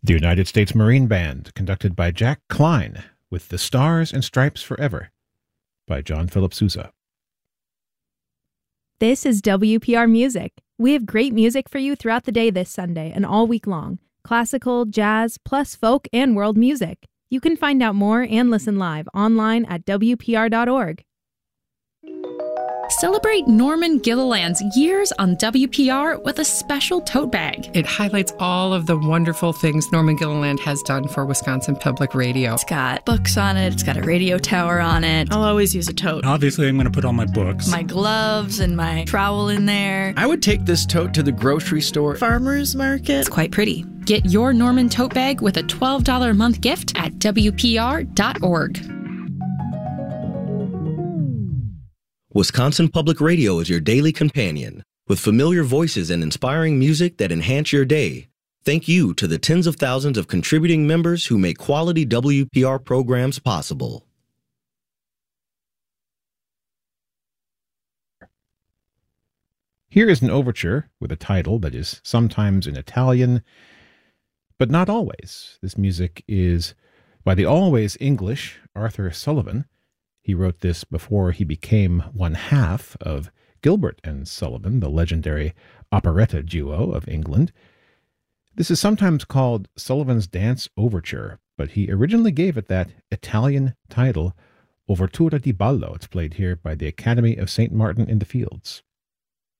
The United States Marine Band, conducted by Jack Klein, with The Stars and Stripes Forever, by John Philip Sousa. This is WPR Music. We have great music for you throughout the day this Sunday and all week long. Classical, jazz, plus folk and world music. You can find out more and listen live online at WPR.org. Celebrate Norman Gilliland's years on WPR with a special tote bag. It highlights all of the wonderful things Norman Gilliland has done for Wisconsin Public Radio. It's got books on it. It's got a radio tower on it. I'll always use a tote. Obviously, I'm going to put all my books. My gloves and my trowel in there. I would take this tote to the grocery store. Farmer's market. It's quite pretty. Get your Norman tote bag with a $12 a month gift at WPR.org. Wisconsin Public Radio is your daily companion, with familiar voices and inspiring music that enhance your day. Thank you to the tens of thousands of contributing members who make quality WPR programs possible. Here is an overture with a title that is sometimes in Italian, but not always. This music is by the always English Arthur Sullivan. He wrote this before he became one half of Gilbert and Sullivan, the legendary operetta duo of England. This is sometimes called Sullivan's Dance Overture, but he originally gave it that Italian title, Overtura di Ballo. It's played here by the Academy of St. Martin in the Fields.